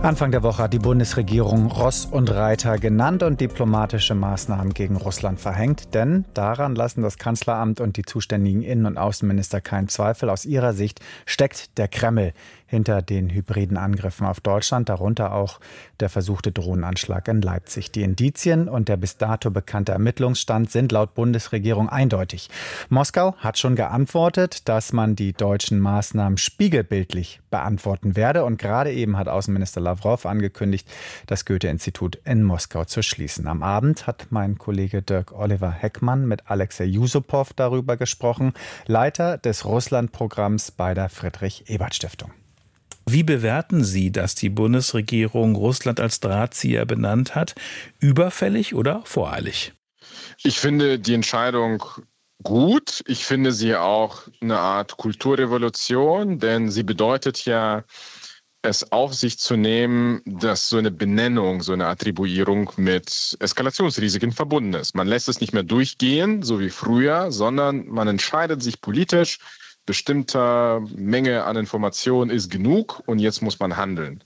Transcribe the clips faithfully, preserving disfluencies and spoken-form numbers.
Anfang der Woche hat die Bundesregierung Ross und Reiter genannt und diplomatische Maßnahmen gegen Russland verhängt. Denn daran lassen das Kanzleramt und die zuständigen Innen- und Außenminister keinen Zweifel. Aus ihrer Sicht steckt der Kreml hinter den hybriden Angriffen auf Deutschland, darunter auch der versuchte Drohnenanschlag in Leipzig. Die Indizien und der bis dato bekannte Ermittlungsstand sind laut Bundesregierung eindeutig. Moskau hat schon geantwortet, dass man die deutschen Maßnahmen spiegelbildlich beantworten werde. Und gerade eben hat Außenminister Lavrov angekündigt, das Goethe-Institut in Moskau zu schließen. Am Abend hat mein Kollege Dirk Oliver Heckmann mit Alexei Yusupow darüber gesprochen, Leiter des Russland-Programms bei der Friedrich-Ebert-Stiftung. Wie bewerten Sie, dass die Bundesregierung Russland als Drahtzieher benannt hat? Überfällig oder voreilig? Ich finde die Entscheidung gut. Ich finde sie auch eine Art Kulturrevolution, denn sie bedeutet ja, es auf sich zu nehmen, dass so eine Benennung, so eine Attribuierung mit Eskalationsrisiken verbunden ist. Man lässt es nicht mehr durchgehen, so wie früher, sondern man entscheidet sich politisch, bestimmter Menge an Informationen ist genug und jetzt muss man handeln.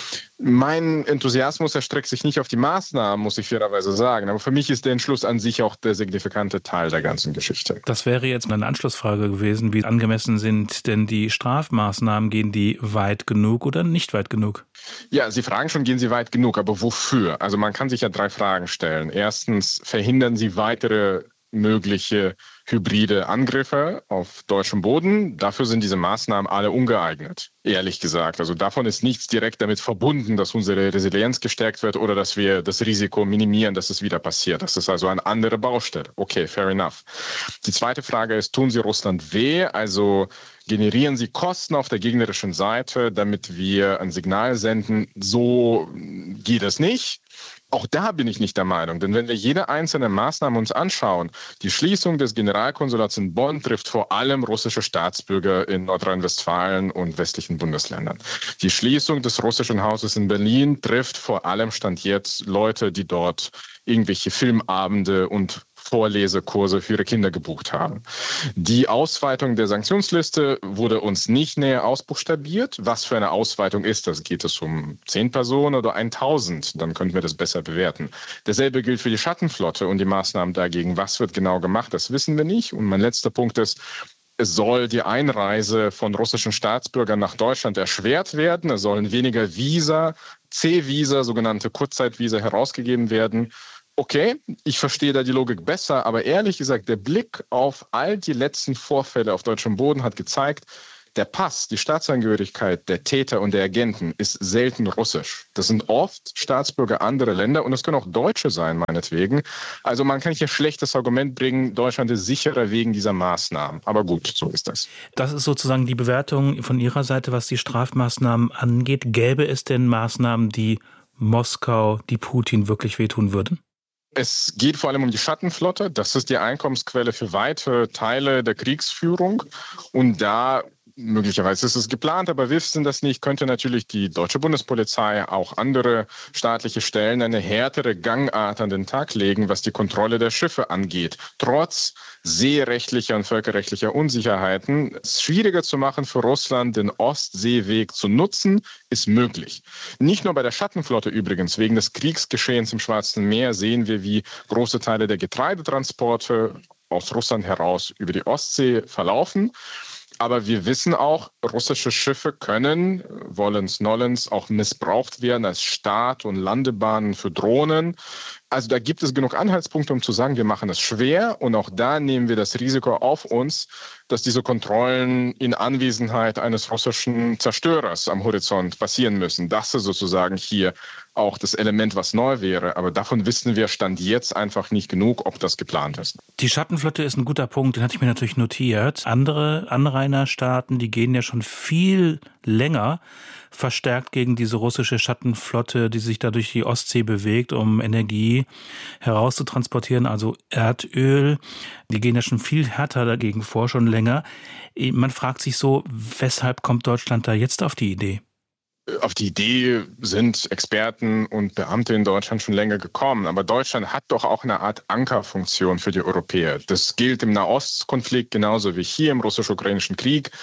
Mein Enthusiasmus erstreckt sich nicht auf die Maßnahmen, muss ich fairerweise sagen. Aber für mich ist der Entschluss an sich auch der signifikante Teil der ganzen Geschichte. Das wäre jetzt eine Anschlussfrage gewesen. Wie angemessen sind denn die Strafmaßnahmen? Gehen die weit genug oder nicht weit genug? Ja, Sie fragen schon, gehen sie weit genug, aber wofür? Also man kann sich ja drei Fragen stellen. Erstens, verhindern sie weitere mögliche hybride Angriffe auf deutschem Boden. Dafür sind diese Maßnahmen alle ungeeignet, ehrlich gesagt. Also davon ist nichts direkt damit verbunden, dass unsere Resilienz gestärkt wird oder dass wir das Risiko minimieren, dass es wieder passiert. Das ist also eine andere Baustelle. Okay, fair enough. Die zweite Frage ist, tun sie Russland weh? Also generieren sie Kosten auf der gegnerischen Seite, damit wir ein Signal senden, so geht es nicht? Auch da bin ich nicht der Meinung, denn wenn wir jede einzelne Maßnahme uns anschauen, die Schließung des Generalkonsulats in Bonn trifft vor allem russische Staatsbürger in Nordrhein-Westfalen und westlichen Bundesländern. Die Schließung des russischen Hauses in Berlin trifft vor allem Stand jetzt Leute, die dort irgendwelche Filmabende und Vorlesekurse für ihre Kinder gebucht haben. Die Ausweitung der Sanktionsliste wurde uns nicht näher ausbuchstabiert. Was für eine Ausweitung ist das? Geht es um zehn Personen oder tausend? Dann könnten wir das besser bewerten. Dasselbe gilt für die Schattenflotte und die Maßnahmen dagegen. Was wird genau gemacht? Das wissen wir nicht. Und mein letzter Punkt ist, es soll die Einreise von russischen Staatsbürgern nach Deutschland erschwert werden. Es sollen weniger Visa, C-Visa, sogenannte Kurzzeitvisa herausgegeben werden. Okay, ich verstehe da die Logik besser, aber ehrlich gesagt, der Blick auf all die letzten Vorfälle auf deutschem Boden hat gezeigt, der Pass, die Staatsangehörigkeit der Täter und der Agenten ist selten russisch. Das sind oft Staatsbürger anderer Länder und es können auch Deutsche sein, meinetwegen. Also man kann hier schlechtes Argument bringen, Deutschland ist sicherer wegen dieser Maßnahmen. Aber gut, so ist das. Das ist sozusagen die Bewertung von Ihrer Seite, was die Strafmaßnahmen angeht. Gäbe es denn Maßnahmen, die Moskau, die Putin wirklich wehtun würden? Es geht vor allem um die Schattenflotte. Das ist die Einkommensquelle für weite Teile der Kriegsführung. Und da, möglicherweise ist es geplant, aber wir wissen das nicht, könnte natürlich die deutsche Bundespolizei, auch andere staatliche Stellen eine härtere Gangart an den Tag legen, was die Kontrolle der Schiffe angeht. Trotz seerechtlicher und völkerrechtlicher Unsicherheiten, es schwieriger zu machen für Russland, den Ostseeweg zu nutzen, ist möglich. Nicht nur bei der Schattenflotte übrigens. Wegen des Kriegsgeschehens im Schwarzen Meer sehen wir, wie große Teile der Getreidetransporte aus Russland heraus über die Ostsee verlaufen. Aber wir wissen auch, russische Schiffe können, wollens nollens, auch missbraucht werden als Start- und Landebahnen für Drohnen. Also da gibt es genug Anhaltspunkte, um zu sagen, wir machen es schwer. Und auch da nehmen wir das Risiko auf uns, dass diese Kontrollen in Anwesenheit eines russischen Zerstörers am Horizont passieren müssen. Das ist sozusagen hier auch das Element, was neu wäre. Aber davon wissen wir Stand jetzt einfach nicht genug, ob das geplant ist. Die Schattenflotte ist ein guter Punkt, den hatte ich mir natürlich notiert. Andere Anrainerstaaten, die gehen ja schon viel länger verstärkt gegen diese russische Schattenflotte, die sich da durch die Ostsee bewegt, um Energie herauszutransportieren, also Erdöl. Die gehen ja schon viel härter dagegen vor, schon länger. Man fragt sich so, weshalb kommt Deutschland da jetzt auf die Idee? Auf die Idee sind Experten und Beamte in Deutschland schon länger gekommen. Aber Deutschland hat doch auch eine Art Ankerfunktion für die Europäer. Das gilt im Nahostkonflikt genauso wie hier im russisch-ukrainischen Krieg.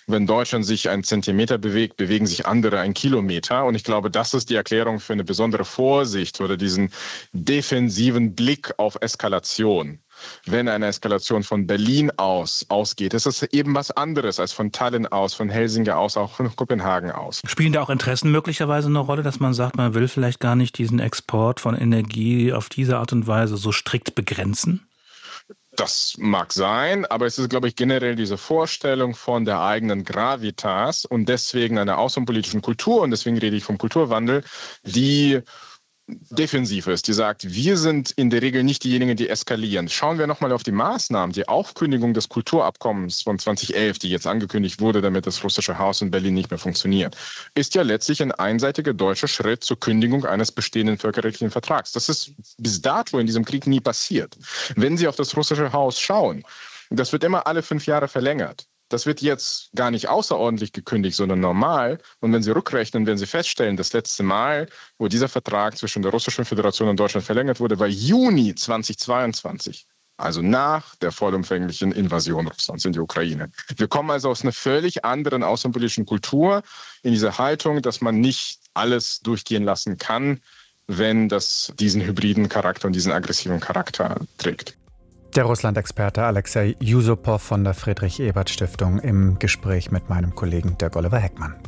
Wenn Deutschland sich einen Zentimeter bewegt, bewegen sich andere einen Kilometer. Und ich glaube, das ist die Erklärung für eine besondere Vorsicht oder diesen defensiven Blick auf Eskalation. Wenn eine Eskalation von Berlin aus ausgeht, ist es eben was anderes als von Tallinn aus, von Helsinki aus, auch von Kopenhagen aus. Spielen da auch Interessen möglicherweise eine Rolle, dass man sagt, man will vielleicht gar nicht diesen Export von Energie auf diese Art und Weise so strikt begrenzen? Das mag sein, aber es ist, glaube ich, generell diese Vorstellung von der eigenen Gravitas und deswegen einer außenpolitischen Kultur, und deswegen rede ich vom Kulturwandel, die defensiv ist, die sagt, wir sind in der Regel nicht diejenigen, die eskalieren. Schauen wir nochmal auf die Maßnahmen, die Aufkündigung des Kulturabkommens von zweitausendelf, die jetzt angekündigt wurde, damit das russische Haus in Berlin nicht mehr funktioniert, ist ja letztlich ein einseitiger deutscher Schritt zur Kündigung eines bestehenden völkerrechtlichen Vertrags. Das ist bis dato in diesem Krieg nie passiert. Wenn Sie auf das russische Haus schauen, das wird immer alle fünf Jahre verlängert. Das wird jetzt gar nicht außerordentlich gekündigt, sondern normal. Und wenn Sie rückrechnen, werden Sie feststellen, das letzte Mal, wo dieser Vertrag zwischen der Russischen Föderation und Deutschland verlängert wurde, war Juni zweitausendzweiundzwanzig. Also nach der vollumfänglichen Invasion Russlands in die Ukraine. Wir kommen also aus einer völlig anderen außenpolitischen Kultur in diese Haltung, dass man nicht alles durchgehen lassen kann, wenn das diesen hybriden Charakter und diesen aggressiven Charakter trägt. Der Russland-Experte Alexei Yusupow von der Friedrich-Ebert-Stiftung im Gespräch mit meinem Kollegen Dirk Oliver Heckmann.